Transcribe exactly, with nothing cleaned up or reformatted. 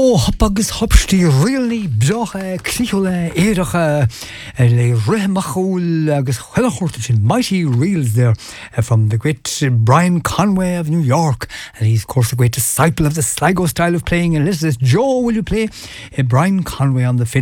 Ó happagus hopstí rialní beocha clíola éireacha le rithmachúil agus chuilechúirta sin mighty reels there uh, from the great uh, Brian Conway of New York, and he's of course a great disciple of the Sligo style of playing. And listen to this, Joe, will you play uh, Brian Conway on the fiddle?